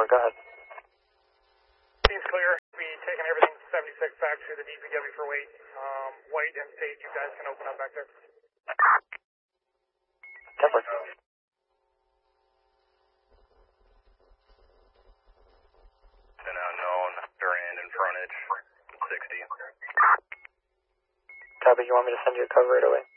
10-4, go ahead. Seems clear. Be taking everything 76 back to the DPW for weight. White and Sage, you guys can open up back there. 10-4. An unknown, Durand in frontage, 60. Copy, you want me to send you a cover right away?